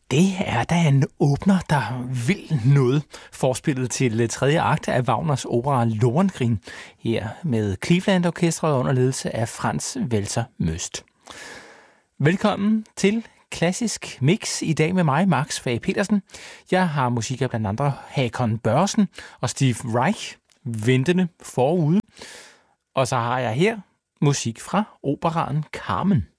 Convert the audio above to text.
Det er da en åbner, der vil noget. Forspillet til tredje akt af Wagners opera Lohengrin, her med Cleveland Orkestret under ledelse af Franz Welser Möst. Velkommen til Klassisk Mix i dag med mig, Max Fage Petersen. Jeg har musik af blandt andre Hakon Børresen og Steve Reich ventende forude. Og så har jeg her musik fra operaen Carmen.